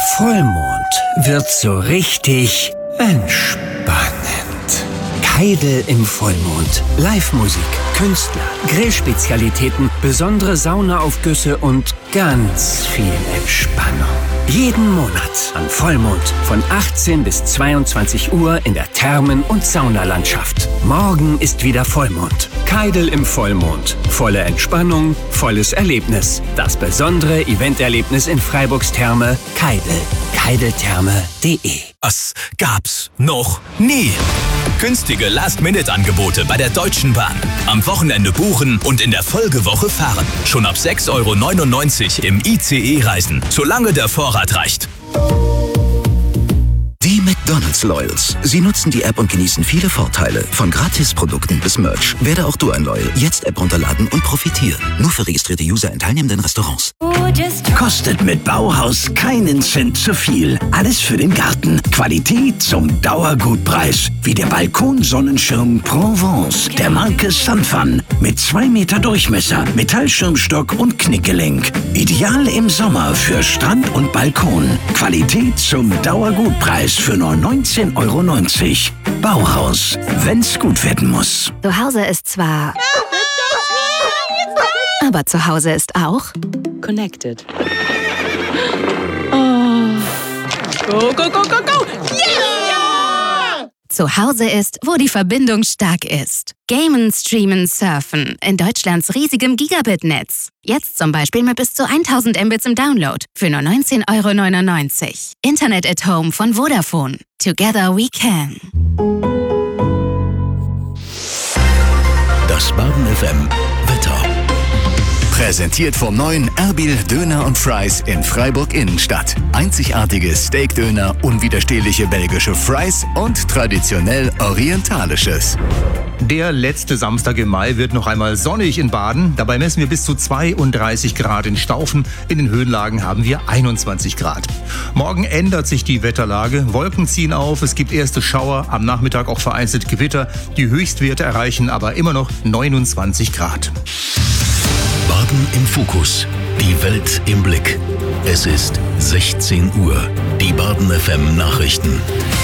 Vollmond wird's so richtig entspannend. Kaidel im Vollmond. Live-Musik, Künstler, Grillspezialitäten, besondere Saunaaufgüsse und ganz viel Entspannung. Jeden Monat an Vollmond von 18 bis 22 Uhr in der Thermen- und Saunalandschaft. Morgen ist wieder Vollmond. Kaidel im Vollmond. Volle Entspannung, volles Erlebnis. Das besondere Eventerlebnis in Freiburgs Therme Kaidel. kaideltherme.de. Das gab's noch nie. Günstige Last-Minute-Angebote bei der Deutschen Bahn. Am Wochenende buchen und in der Folgewoche fahren. Schon ab 6,99 € im ICE reisen, solange der Vorrat reicht. Die McDonald's Loyals. Sie nutzen die App und genießen viele Vorteile. Von Gratisprodukten bis Merch. Werde auch du ein Loyal. Jetzt App runterladen und profitieren. Nur für registrierte User in teilnehmenden Restaurants. Kostet mit Bauhaus keinen Cent zu viel. Alles für den Garten. Qualität zum Dauergutpreis. Wie der Balkonsonnenschirm Provence der Marke Sunfun. Mit 2 Meter Durchmesser, Metallschirmstock und Knickgelenk. Ideal im Sommer für Strand und Balkon. Qualität zum Dauergutpreis für nur 19,90 €. Bauhaus, wenn's gut werden muss. Zu Hause ist zwar... aber zu Hause ist auch... Connected. Oh. Go, go, go, go, go! Yeah! Zu Hause ist, wo die Verbindung stark ist. Gamen, streamen, surfen. In Deutschlands riesigem Gigabit-Netz. Jetzt zum Beispiel mit bis zu 1000 Mbits im Download. Für nur 19,99 €. Internet at Home von Vodafone. Together we can. Das Baden FM Wetter. Präsentiert vom neuen Erbil Döner und Fries in Freiburg Innenstadt. Einzigartige Steakdöner, unwiderstehliche belgische Fries und traditionell orientalisches. Der letzte Samstag im Mai wird noch einmal sonnig in Baden. Dabei messen wir bis zu 32 Grad in Staufen. In den Höhenlagen haben wir 21 Grad. Morgen ändert sich die Wetterlage. Wolken ziehen auf, es gibt erste Schauer, am Nachmittag auch vereinzelt Gewitter. Die Höchstwerte erreichen aber immer noch 29 Grad. Baden im Fokus. Die Welt im Blick. Es ist 16 Uhr. Die Baden FM Nachrichten.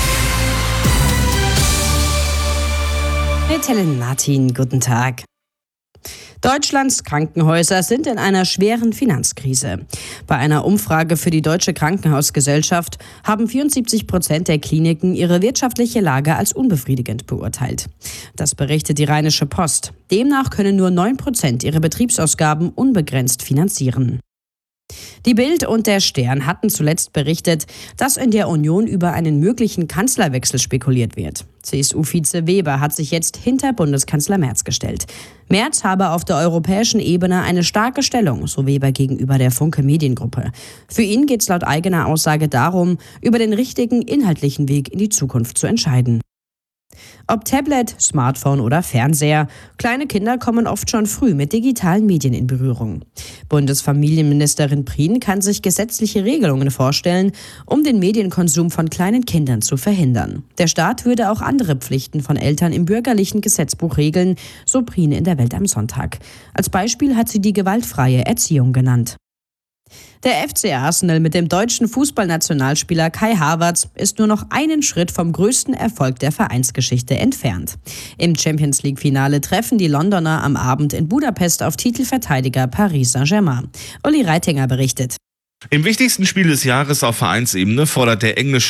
Mit Helen Martin, guten Tag. Deutschlands Krankenhäuser sind in einer schweren Finanzkrise. Bei einer Umfrage für die Deutsche Krankenhausgesellschaft haben 74% der Kliniken ihre wirtschaftliche Lage als unbefriedigend beurteilt. Das berichtet die Rheinische Post. Demnach können nur 9% ihre Betriebsausgaben unbegrenzt finanzieren. Die Bild und der Stern hatten zuletzt berichtet, dass in der Union über einen möglichen Kanzlerwechsel spekuliert wird. CSU-Vize Weber hat sich jetzt hinter Bundeskanzler Merz gestellt. Merz habe auf der europäischen Ebene eine starke Stellung, so Weber gegenüber der Funke Mediengruppe. Für ihn geht es laut eigener Aussage darum, über den richtigen inhaltlichen Weg in die Zukunft zu entscheiden. Ob Tablet, Smartphone oder Fernseher, kleine Kinder kommen oft schon früh mit digitalen Medien in Berührung. Bundesfamilienministerin Prien kann sich gesetzliche Regelungen vorstellen, um den Medienkonsum von kleinen Kindern zu verhindern. Der Staat würde auch andere Pflichten von Eltern im bürgerlichen Gesetzbuch regeln, so Prien in der Welt am Sonntag. Als Beispiel hat sie die gewaltfreie Erziehung genannt. Der FC Arsenal mit dem deutschen Fußballnationalspieler Kai Havertz ist nur noch einen Schritt vom größten Erfolg der Vereinsgeschichte entfernt. Im Champions-League-Finale treffen die Londoner am Abend in Budapest auf Titelverteidiger Paris Saint-Germain. Uli Reitinger berichtet. Im wichtigsten Spiel des Jahres auf Vereinsebene fordert der englische